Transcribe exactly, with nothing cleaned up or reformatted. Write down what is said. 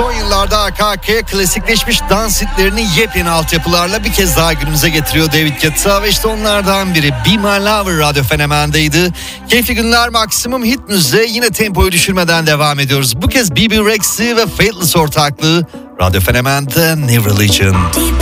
son yıllarda arka arkaya klasikleşmiş dans hitlerini yepyeni altyapılarla bir kez daha günümüze getiriyor David Guetta ve işte onlardan biri Be My Lover Radyo Fenomen'deydi. Keyifli günler maksimum hit müziğe yine tempoyu düşürmeden devam ediyoruz. Bu kez B B Rexy ve Faithless ortaklığı Radyo Fenomen'de New Religion.